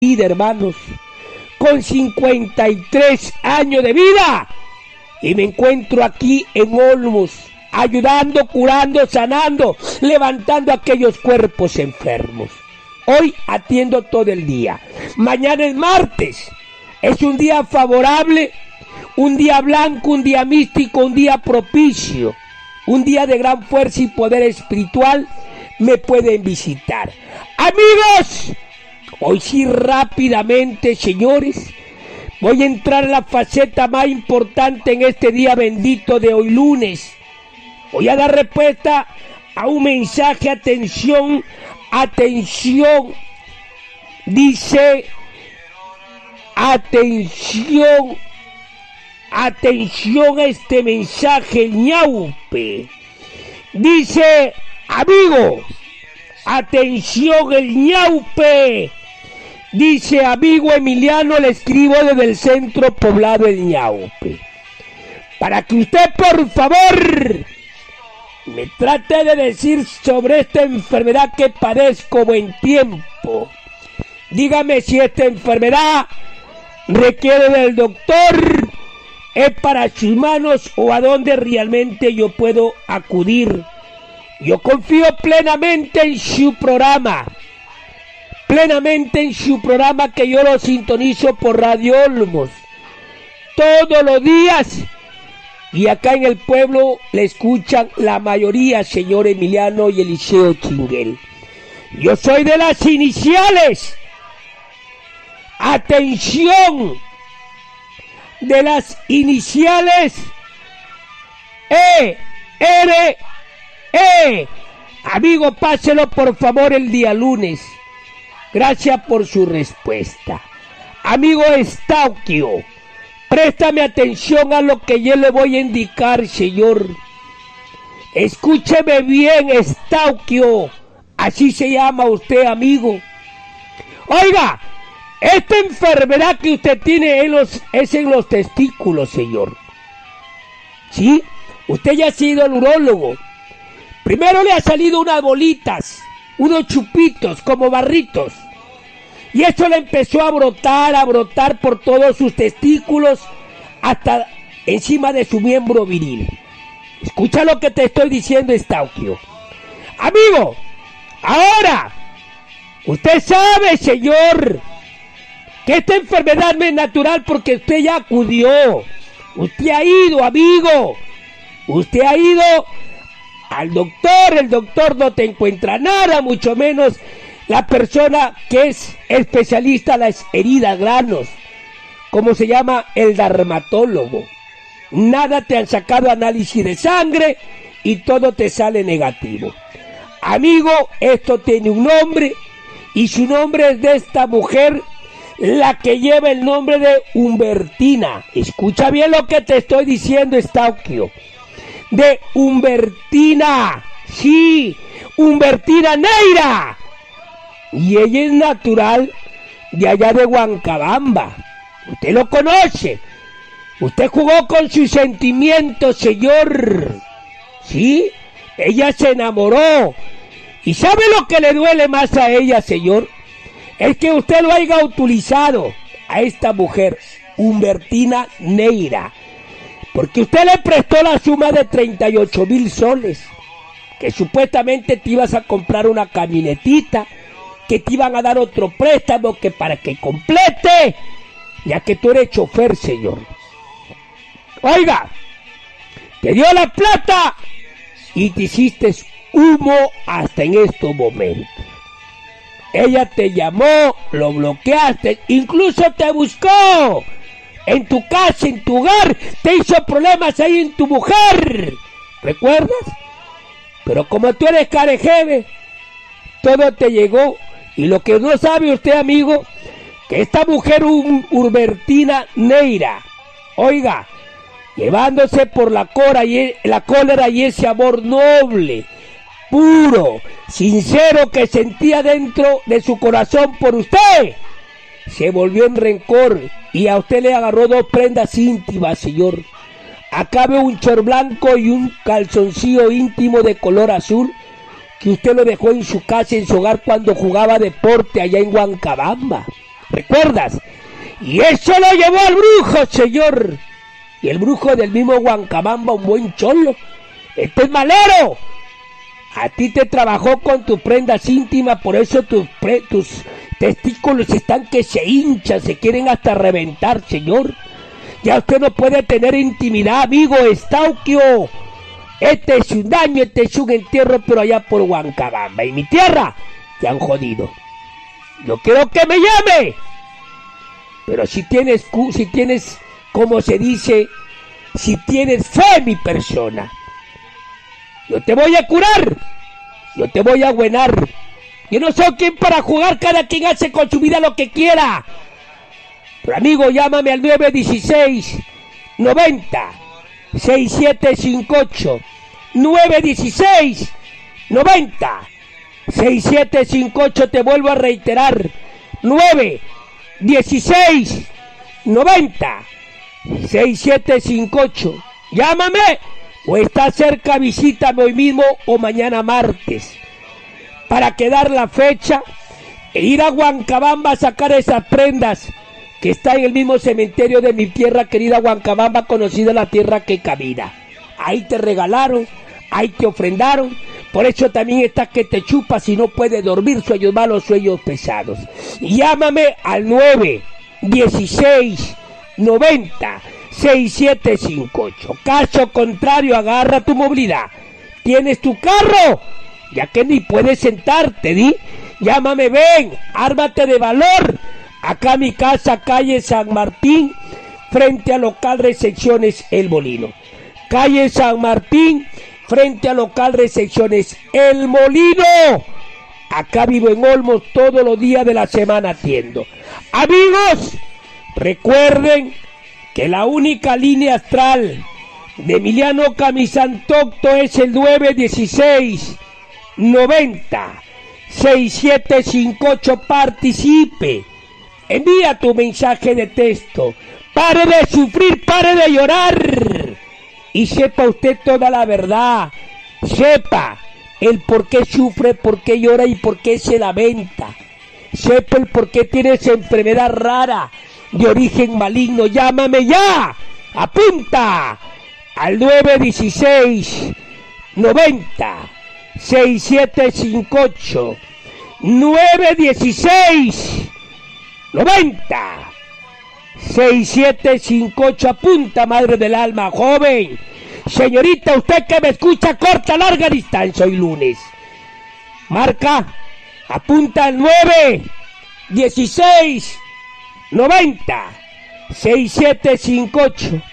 vida, hermanos, con 53 años de vida, y me encuentro aquí en Olmos, ayudando, curando, sanando, levantando aquellos cuerpos enfermos. Hoy atiendo todo el día. Mañana es martes, es un día favorable, un día blanco, un día místico, un día propicio, un día de gran fuerza y poder espiritual. Me pueden visitar. Amigos, hoy sí rápidamente, señores, voy a entrar en la faceta más importante en este día bendito de hoy lunes. Voy a dar respuesta a un mensaje. Atención, atención. Dice, atención, atención a este mensaje, ñaupe. Dice, amigo, atención el ñaupe. Dice, amigo Emiliano, le escribo desde el centro poblado El Ñaupe, para que usted, por favor, me trate de decir sobre esta enfermedad que padezco buen tiempo. Dígame si esta enfermedad requiere del doctor, es para sus manos o a dónde realmente yo puedo acudir. Yo confío plenamente en su programa. Plenamente en su programa, que yo lo sintonizo por Radio Olmos todos los días, y acá en el pueblo le escuchan la mayoría, señor Emiliano y Eliseo Chinguel. Yo soy de las iniciales, atención, de las iniciales E-R-E. Amigo, páselo por favor el día lunes. Gracias por su respuesta. Amigo Estauquio, préstame atención a lo que yo le voy a indicar, señor. Escúcheme bien, Estauquio. Así se llama usted, amigo. Oiga, esta enfermedad que usted tiene es en los testículos, señor. ¿Sí? Usted ya ha sido al urólogo. Primero le ha salido unas bolitas, unos chupitos, como barritos. Y esto le empezó a brotar por todos sus testículos, hasta encima de su miembro viril. Escucha lo que te estoy diciendo, Estauquio. Amigo, ahora, usted sabe, señor, que esta enfermedad no es natural porque usted ya acudió. Usted ha ido, amigo. Usted ha ido al doctor, el doctor no te encuentra nada, mucho menos la persona que es especialista en las heridas, granos, como se llama el dermatólogo. Nada, te han sacado análisis de sangre y todo te sale negativo. Amigo, esto tiene un nombre, y su nombre es de esta mujer, la que lleva el nombre de Humbertina. Escucha bien lo que te estoy diciendo, Estauquio. De Humbertina, sí, Humbertina Neira. Y ella es natural de allá de Huancabamba. Usted lo conoce. Usted jugó con sus sentimientos, señor. ¿Sí? Ella se enamoró. ¿Y sabe lo que le duele más a ella, señor? Es que usted lo haya utilizado a esta mujer, Humbertina Neira. Porque usted le prestó la suma de 38,000 soles, que supuestamente te ibas a comprar una camionetita, que te iban a dar otro préstamo que para que complete, ya que tú eres chofer, señor. Oiga, te dio la plata y te hiciste humo hasta en estos momentos. Ella te llamó, lo bloqueaste, incluso te buscó en tu casa, en tu hogar, te hizo problemas ahí en tu mujer, ¿recuerdas? Pero como tú eres carejeve, todo te llegó. Y lo que no sabe usted, amigo, que esta mujer Humbertina Neira, oiga, llevándose por la cólera y ese amor noble, puro, sincero que sentía dentro de su corazón por usted, se volvió en rencor y a usted le agarró 2 prendas íntimas, señor. Acá veo un short blanco y un calzoncillo íntimo de color azul que usted lo dejó en su casa, en su hogar, cuando jugaba deporte allá en Huancabamba. ¿Recuerdas? Y eso lo llevó al brujo, señor. Y el brujo del mismo Huancabamba, un buen cholo. Este es malero. A ti te trabajó con tus prendas íntimas, por eso tus testículos están que se hinchan, se quieren hasta reventar, señor. Ya usted no puede tener intimidad, amigo Estauquio. Este es un daño, este es un entierro, pero allá por Huancabamba. Y mi tierra, te han jodido. Yo quiero que me llame. Pero si tienes, como se dice, si tienes fe en mi persona, yo te voy a curar, yo te voy a buenar. Yo no soy quien para jugar, cada quien hace con su vida lo que quiera. Pero amigo, llámame al 916-90-6758. 916-90-6758, te vuelvo a reiterar. 916-90-6758. Llámame o está cerca, visítame hoy mismo o mañana martes para quedar la fecha e ir a Huancabamba a sacar esas prendas que está en el mismo cementerio de mi tierra querida Huancabamba, conocida la tierra que camina. Ahí te regalaron, ahí te ofrendaron. Por eso también está que te chupas y no puedes dormir, sueños malos, sueños pesados. Llámame al 916-90-6758. Caso contrario, agarra tu movilidad. ¿Tienes tu carro? Ya que ni puedes sentarte, ¿di? Llámame, ven, ármate de valor. Acá mi casa, calle San Martín, frente al local Recepciones El Molino. Calle San Martín, frente al local Recepciones El Molino. Acá vivo en Olmos, todos los días de la semana atiendo. Amigos, recuerden que la única línea astral de Emiliano Camisantocto es el 916-90-6758. Participe. Envía tu mensaje de texto. Pare de sufrir, pare de llorar. Y sepa usted toda la verdad. Sepa el por qué sufre, por qué llora y por qué se lamenta. Sepa el por qué tiene esa enfermedad rara de origen maligno. Llámame ya. Apunta al 916-90-6758. 916-90-6758. Apunta, madre del alma, joven. Señorita, usted que me escucha, corta, larga distancia hoy lunes. Marca, apunta al 916-90-6758.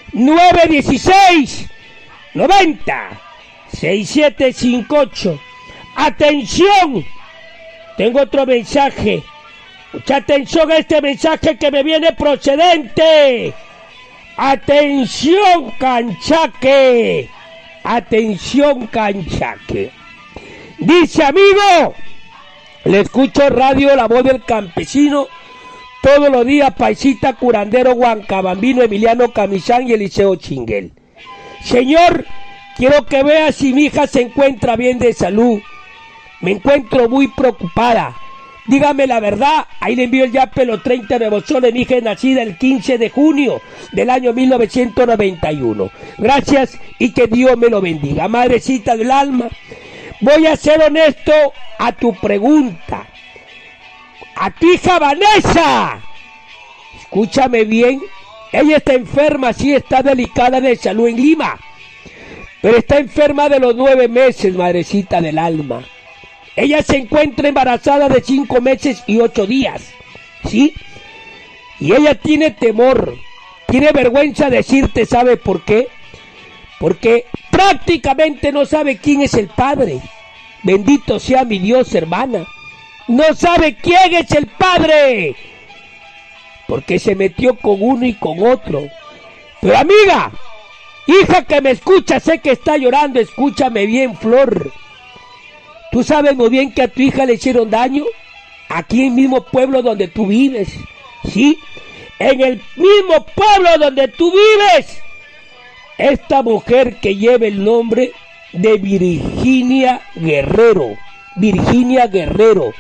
916-90-6758. Atención, tengo otro mensaje. Mucha atención a este mensaje que me viene procedente. Atención, Canchaque. Atención, Canchaque. Dice, amigo, le escucho radio La Voz del Campesino todos los días, paisita, curandero, huancabambino, Emiliano Camisán y Eliseo Chinguel. Señor, quiero que vea si mi hija se encuentra bien de salud. Me encuentro muy preocupada. Dígame la verdad. Ahí le envío el yape los 30 de mi hija es nacida el 15 de junio del año 1991. Gracias y que Dios me lo bendiga. Madrecita del alma, voy a ser honesto a tu pregunta. A tu hija Vanessa, escúchame bien. Ella está enferma, sí, está delicada de salud en Lima, pero está enferma de los 9 meses, madrecita del alma. Ella se encuentra embarazada de 5 meses y 8 días, ¿sí? Y ella tiene temor, tiene vergüenza de decirte, ¿sabe por qué? Porque prácticamente no sabe quién es el padre. Bendito sea mi Dios, hermana. No sabe quién es el padre, porque se metió con uno y con otro. Pero amiga, hija que me escucha, sé que está llorando, escúchame bien, Flor. Tú sabes muy bien que a tu hija le hicieron daño aquí en el mismo pueblo donde tú vives, ¿sí? En el mismo pueblo donde tú vives. Esta mujer que lleva el nombre de Virginia Guerrero. Virginia Guerrero.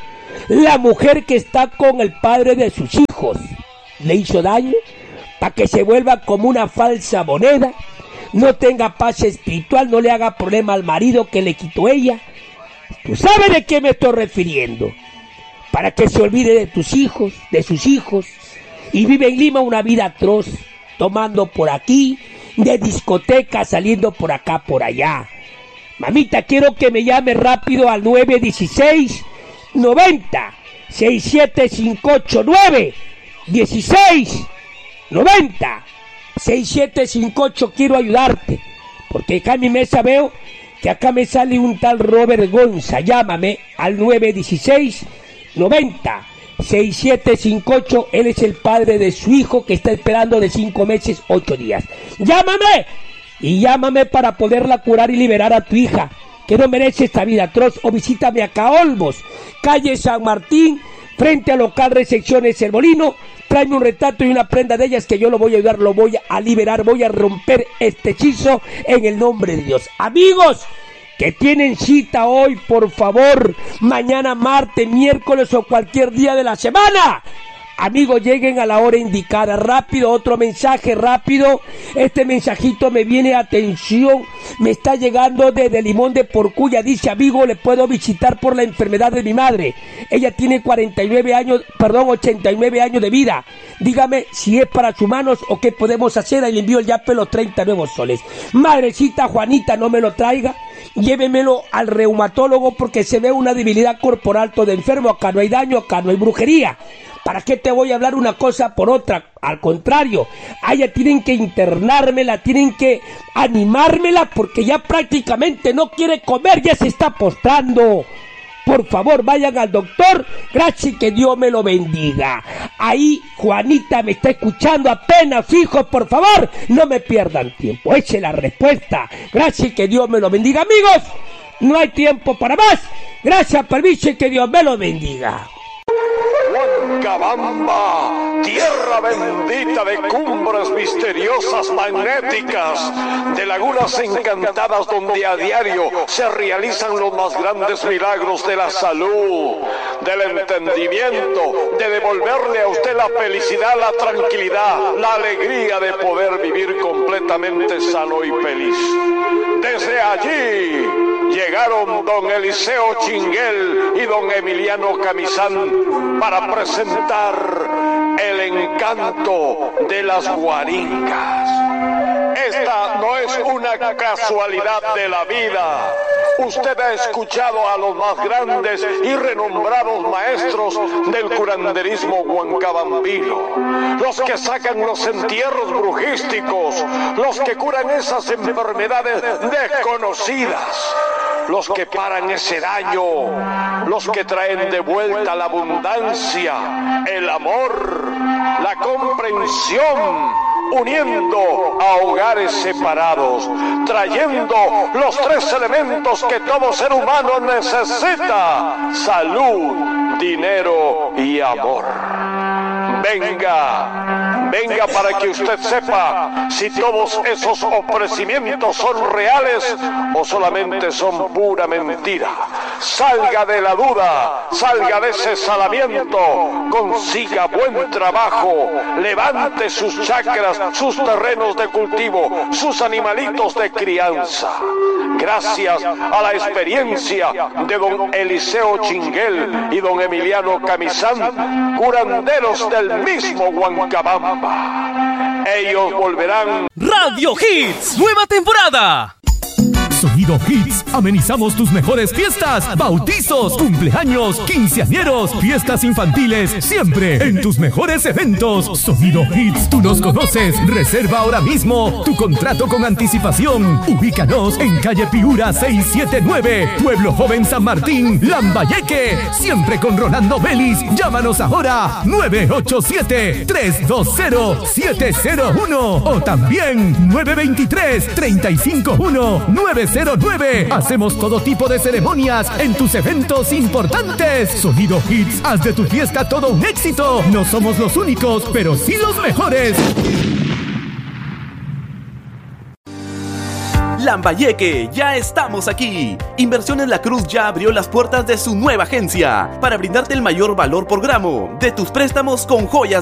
La mujer que está con el padre de sus hijos le hizo daño para que se vuelva como una falsa moneda, no tenga paz espiritual, no le haga problema al marido que le quitó ella. Tú sabes de qué me estoy refiriendo. Para que se olvide de tus hijos, de sus hijos, y vive en Lima una vida atroz, tomando por aquí, de discoteca, saliendo por acá, por allá. Mamita, quiero que me llame rápido al 916 90 67589 16 90 6758. Quiero ayudarte, porque acá en mi mesa veo que acá me sale un tal Robert Gonza. Llámame al 916 90 6758. Él es el padre de su hijo que está esperando de 5 meses 8 días. Llámame, y llámame para poderla curar y liberar a tu hija, que no merece esta vida atroz. O visítame acá, Olmos, calle San Martín, frente al local Recepciones El Molino. Tráeme un retrato y una prenda de ellas, que yo lo voy a ayudar, lo voy a liberar, voy a romper este hechizo en el nombre de Dios. Amigos que tienen cita hoy, por favor, mañana, martes, miércoles o cualquier día de la semana, amigos, lleguen a la hora indicada. Rápido, otro mensaje rápido. Este mensajito me viene, atención, me está llegando desde Limón de Porcuya. Dice: amigo, le puedo visitar por la enfermedad de mi madre. Ella tiene 89 años de vida. Dígame si es para sus manos o qué podemos hacer. Ahí le envío el yape los 30 nuevos soles. Madrecita Juanita, no me lo traiga. Llévemelo al reumatólogo, porque se ve una debilidad corporal, todo enfermo. Acá no hay daño, acá no hay brujería. ¿Para qué te voy a hablar una cosa por otra? Al contrario, a ella tienen que internármela, tienen que animármela, porque ya prácticamente no quiere comer, ya se está postrando. Por favor, vayan al doctor. Gracias, que Dios me lo bendiga. Ahí Juanita me está escuchando apenas, hijos, por favor, no me pierdan tiempo. Eche la respuesta. Gracias, que Dios me lo bendiga. Amigos, no hay tiempo para más. Gracias, permiso, y que Dios me lo bendiga. Huancabamba, tierra bendita de cumbres misteriosas magnéticas, de lagunas encantadas donde a diario se realizan los más grandes milagros de la salud, del entendimiento, de devolverle a usted la felicidad, la tranquilidad, la alegría de poder vivir completamente sano y feliz. Desde allí llegaron don Eliseo Chinguel y don Emiliano Camizán para presentar el encanto de las guaringas. Esta no es una casualidad de la vida. Usted ha escuchado a los más grandes y renombrados maestros del curanderismo huancabambino, los que sacan los entierros brujísticos, los que curan esas enfermedades desconocidas, los que paran ese daño, los que traen de vuelta la abundancia, el amor, la comprensión, uniendo a hogares separados, trayendo los 3 elementos que todo ser humano necesita: salud, dinero y amor. Venga para que usted sepa si todos esos ofrecimientos son reales o solamente son pura mentira. Salga de la duda, salga de ese salamiento, consiga buen trabajo, levante sus chacras, sus terrenos de cultivo, sus animalitos de crianza. Gracias a la experiencia de don Eliseo Chinguel y don Emiliano Camizán, curanderos del mismo Huancabamba. Ellos volverán. Radio Hits, nueva temporada. Sonido Hits, amenizamos tus mejores fiestas, bautizos, cumpleaños, quinceañeros, fiestas infantiles, siempre en tus mejores eventos. Sonido Hits, tú nos conoces, reserva ahora mismo tu contrato con anticipación. Ubícanos en calle Piura 679, Pueblo Joven San Martín, Lambayeque, siempre con Rolando Vélez. Llámanos ahora 987-320-701 o también 923-351-909. Hacemos todo tipo de ceremonias en tus eventos importantes. Sonido Hits, haz de tu fiesta todo un éxito. No somos los únicos, pero sí los mejores. Lambayeque, ya estamos aquí. Inversiones La Cruz ya abrió las puertas de su nueva agencia para brindarte el mayor valor por gramo de tus préstamos con joyas